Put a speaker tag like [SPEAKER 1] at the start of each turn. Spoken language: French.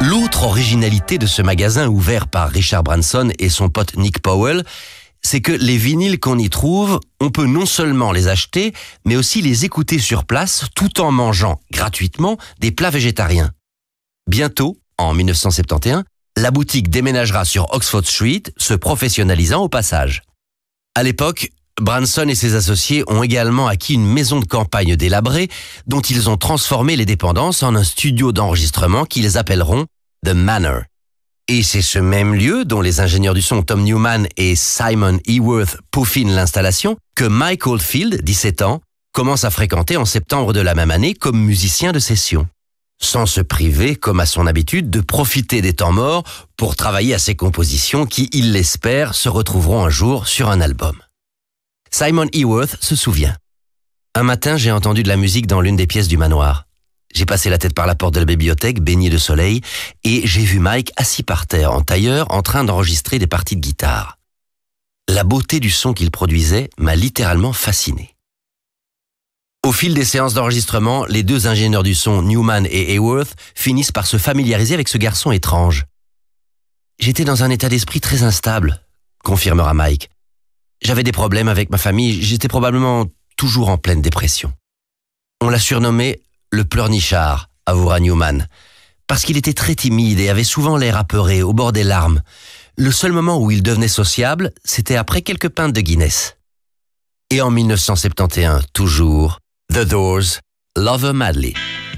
[SPEAKER 1] L'autre originalité de ce magasin ouvert par Richard Branson et son pote Nick Powell, c'est que les vinyles qu'on y trouve, on peut non seulement les acheter, mais aussi les écouter sur place tout en mangeant gratuitement des plats végétariens. Bientôt, en 1971, la boutique déménagera sur Oxford Street, se professionnalisant au passage. À l'époque, Branson et ses associés ont également acquis une maison de campagne délabrée dont ils ont transformé les dépendances en un studio d'enregistrement qu'ils appelleront The Manor. Et c'est ce même lieu, dont les ingénieurs du son Tom Newman et Simon Eworth peaufinent l'installation, que Mike Oldfield, 17 ans, commence à fréquenter en septembre de la même année comme musicien de session. Sans se priver, comme à son habitude, de profiter des temps morts pour travailler à ses compositions qui, il l'espère, se retrouveront un jour sur un album. Simon Eworth se souvient. Un matin, j'ai entendu de la musique dans l'une des pièces du manoir. J'ai passé la tête par la porte de la bibliothèque, baignée de soleil, et j'ai vu Mike assis par terre en tailleur en train d'enregistrer des parties de guitare. La beauté du son qu'il produisait m'a littéralement fasciné. Au fil des séances d'enregistrement, les deux ingénieurs du son, Newman et Eworth, finissent par se familiariser avec ce garçon étrange. J'étais dans un état d'esprit très instable, confirmera Mike. J'avais des problèmes avec ma famille, j'étais probablement toujours en pleine dépression. On l'a surnommé le pleurnichard, avouera Newman, parce qu'il était très timide et avait souvent l'air apeuré, au bord des larmes. Le seul moment où il devenait sociable, c'était après quelques pintes de Guinness. Et en 1971, toujours, The Doors, Love Her Madly.